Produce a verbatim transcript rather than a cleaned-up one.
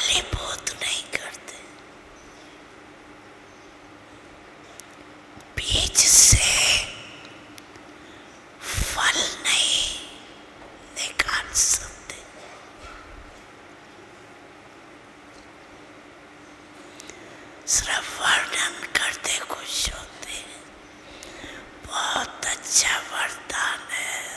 फलीभूत नहीं करते। बीज से फल नहीं निकाल सकते। सिर्फ वर्णन करते खुश होते। बहुत अच्छा वरदान है।